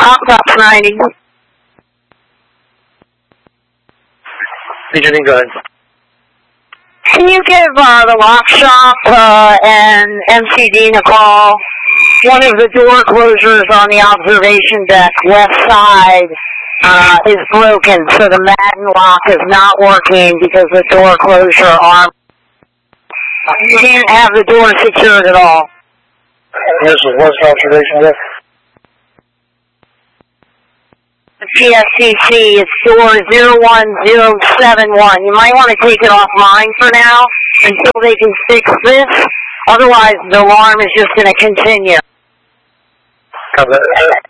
Ops 90. Beginning, go ahead. Can you give the lock shop and MCD a call? One of the door closers on the observation deck, left side, is broken, so the Madden lock is not working because the door closure arm. You can't have the door secured at all. This is what's observation deck? PSCC, it's door 01071. You might want to take it offline for now until they can fix this. Otherwise, the alarm is just going to continue. Copy that.